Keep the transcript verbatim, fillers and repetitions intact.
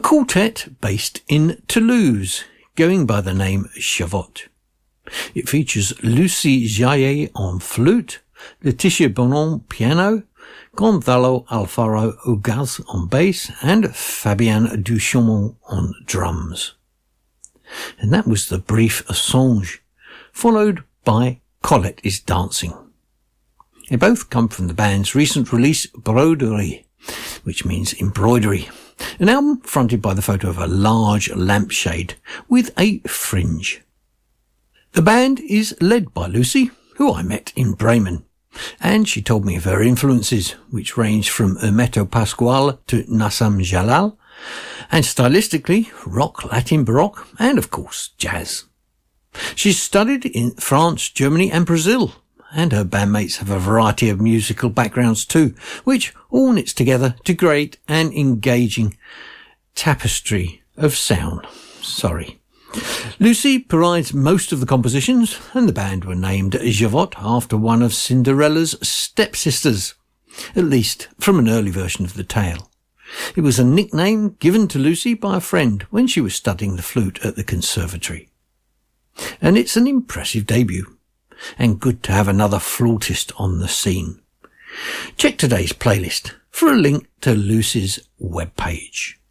quartet based in Toulouse, going by the name Javotte. It features Lucie Jaillet on flute, Laetitia Bonon piano, Gonzalo Alfaro Ugaz on bass, and Fabienne Duchaumont on drums. And that was the brief Songe, followed by Colette is Dancing. They both come from the band's recent release Broderie, which means embroidery, an album fronted by the photo of a large lampshade with a fringe. The band is led by Lucy, who I met in Bremen, and she told me of her influences, which range from Hermeto Pasquale to Nassam Jalal, and stylistically rock, Latin Baroque, and of course jazz. She's studied in France, Germany and Brazil, and her bandmates have a variety of musical backgrounds too, which all knits together to create an engaging tapestry of sound. Sorry. Lucy provides most of the compositions, and the band were named Javotte after one of Cinderella's stepsisters, at least from an early version of the tale. It was a nickname given to Lucy by a friend when she was studying the flute at the conservatory. And it's an impressive debut, and good to have another flautist on the scene. Check today's playlist for a link to Lucy's webpage.